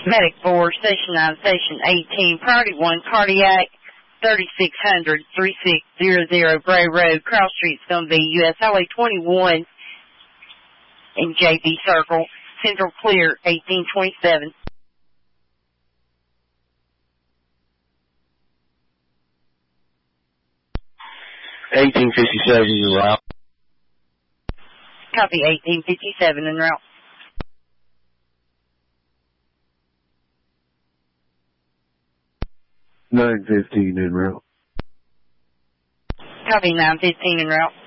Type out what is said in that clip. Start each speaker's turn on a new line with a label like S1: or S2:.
S1: Medic 4, Station 9, Station 18, Priority 1, Cardiac, 3600, 3600 Gray Road, Cross Street's going to be US Highway 21 in JB Circle, Central Clear, 1827.
S2: (1857) en route.
S1: Copy 1857 en route.
S2: (915) en route.
S1: Copy 915 en route.